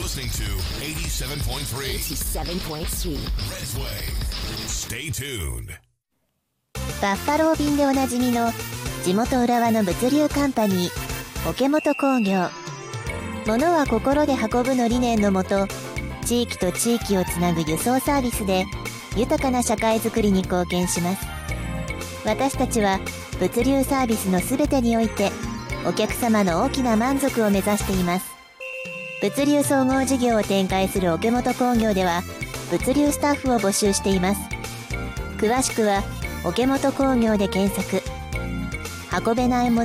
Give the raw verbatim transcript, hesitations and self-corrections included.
listening to eighty-seven point three eighty-seven point three Redswave. Stay tuned. バッファロー便でおなじみの地元浦和の物流カンパニー桶本工業。物は心で運ぶの理念のもと、地域と地域をつなぐ輸送サービスで豊かな社会づくりに貢献します。私たちは物流サービスのすべてにおいてお客様の大きな満足を目指しています。物流総合事業を展開する桶本工業では物流スタッフを募集しています。詳しくは桶本工業で検索。運べないもの